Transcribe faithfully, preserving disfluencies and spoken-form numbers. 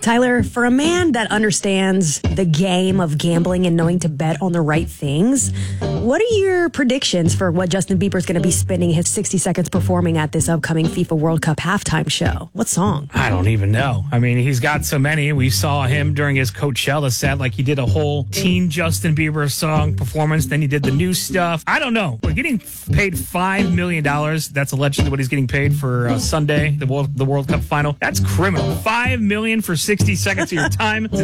Tyler, for a man that understands the game of gambling and knowing to bet on the right things, what are your predictions for what Justin Bieber is going to be spending his sixty seconds performing at this upcoming FIFA World Cup halftime show? What song? I don't even know. I mean, he's got so many. We saw him during his Coachella set, like he did a whole teen Justin Bieber song performance. Then he did the new stuff. I don't know. We're getting paid five million dollars. That's allegedly what he's getting paid for uh, Sunday, the World, the World Cup final. That's criminal. five million dollars for sixty seconds of your time.